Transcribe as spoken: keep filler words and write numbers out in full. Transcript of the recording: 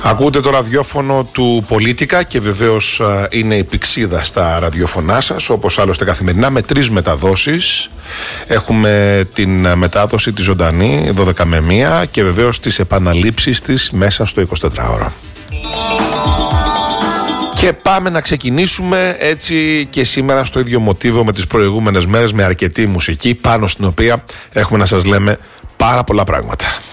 Ακούτε το ραδιόφωνο του Πολίτικα και βεβαίως είναι η πηξίδα στα ραδιόφωνά σας, όπως άλλωστε καθημερινά, με τρεις μεταδόσεις. Έχουμε την μετάδοση τη ζωντανή δώδεκα με μία και βεβαίως τις επαναλήψεις της μέσα στο εικοσιτετράωρο. Και πάμε να ξεκινήσουμε έτσι και σήμερα στο ίδιο μοτίβο με τις προηγούμενες μέρες, με αρκετή μουσική πάνω στην οποία έχουμε να σας λέμε πάρα πολλά πράγματα.